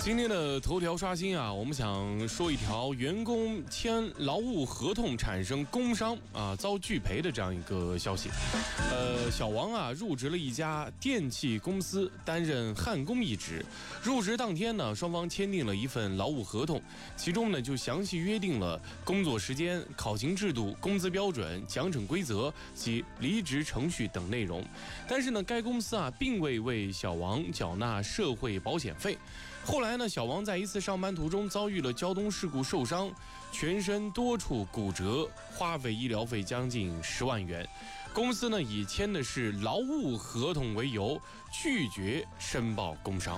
今天的头条刷新啊，我们想说一条员工签劳务合同产生工伤遭拒赔的这样一个消息。小王啊入职了一家电器公司，担任焊工一职。入职当天呢，双方签订了一份劳务合同，其中呢就详细约定了工作时间、考勤制度、工资标准、奖惩规则及离职程序等内容。但是呢，该公司并未为小王缴纳社会保险费。后来呢，小王在一次上班途中遭遇了交通事故受伤，全身多处骨折，花费医疗费将近10万元。公司呢以签的是劳务合同为由，拒绝申报工伤。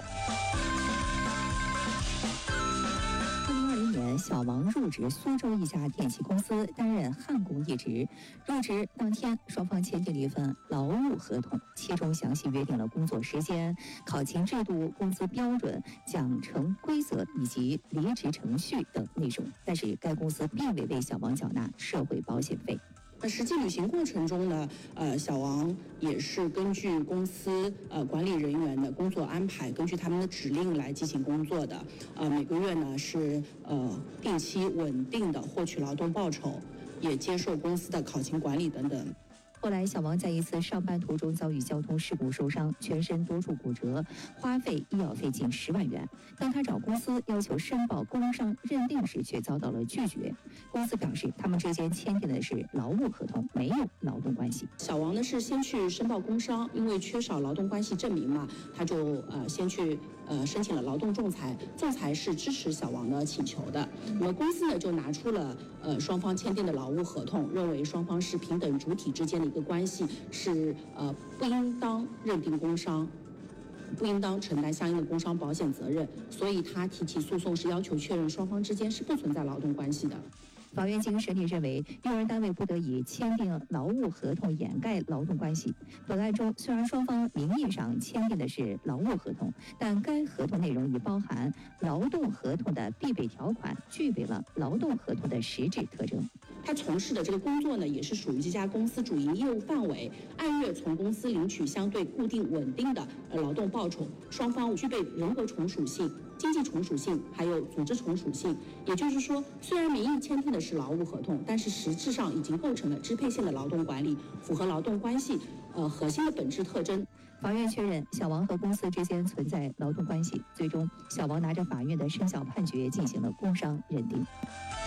小王入职苏州一家电器公司，担任焊工一职。入职当天，双方签订了一份劳务合同，其中详细约定了工作时间、考勤制度、工资标准、奖惩规则以及离职程序等内容。但是，该公司并未为小王缴纳社会保险费。 实际履行过程中呢，小王也是根据公司管理人员的工作安排，根据他们的指令来进行工作的。每个月呢是定期稳定的获取劳动报酬，也接受公司的考勤管理等等。 后来，小王在一次上班途中遭遇交通事故受伤，全身多处骨折，花费医药费近10万元。当他找公司要求申报工伤认定时，却遭到了拒绝。公司表示，他们之间签订的是劳务合同，没有劳动关系。 小王呢是先去申报工伤，因为缺少劳动关系证明嘛，他就先去申请了劳动仲裁，仲裁是支持小王的请求的。那么公司呢就拿出了双方签订的劳务合同，认为双方是平等主体之间的一个关系，是不应当认定工伤，不应当承担相应的工伤保险责任，所以他提起诉讼是要求确认双方之间是不存在劳动关系的。 法院经审理认为，用人单位不得以签订劳务合同掩盖劳动关系。本案中，虽然双方名义上签订的是劳务合同，但该合同内容已包含劳动合同的必备条款，具备了劳动合同的实质特征。 他从事的这个工作呢，也是属于这家公司主营业务范围，按月从公司领取相对固定稳定的劳动报酬，双方具备人格从属性、经济从属性，还有组织从属性。也就是说，虽然名义签订的是劳务合同，但是实质上已经构成了支配性的劳动管理，符合劳动关系核心的本质特征。 法院确认小王和公司之间存在劳动关系，最终小王拿着法院的生效判决进行了工伤认定。